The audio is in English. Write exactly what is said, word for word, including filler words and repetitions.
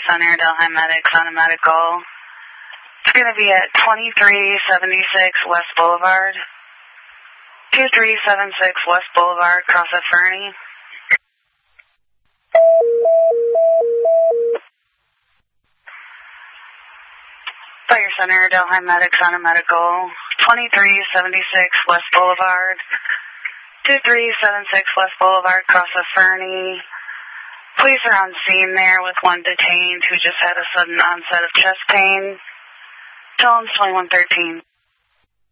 Center, Delhi Medics on a medical. It's going to be at twenty-three seventy-six West Boulevard. two three seven six West Boulevard, across at Fernie. Fire Center, Delhi Medics on a medical. twenty-three seventy-six West Boulevard. two three seven six West Boulevard, across at Fernie. Police are on scene there with one detained who just had a sudden onset of chest pain. Tell him twenty-one thirteen.